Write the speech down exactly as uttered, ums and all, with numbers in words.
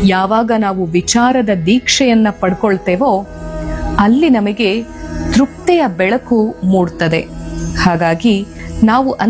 ಯಾವಾಗ ನಾವು ವಿಚಾರದ ದೀಕ್ಷೆಯನ್ನ ಪಡ್ಕೊಳ್ತೇವೋ ಅಲ್ಲಿ ನಮಗೆ ತೃಪ್ತಿಯ ಬೆಳಕು ಮೂಡ್ತದೆ. ಹಾಗಾಗಿ ನಾವು